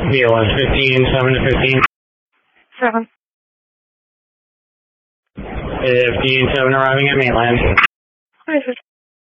VOS 15, 7 to 15. 7. 15, 7 arriving at Maitland. What is it?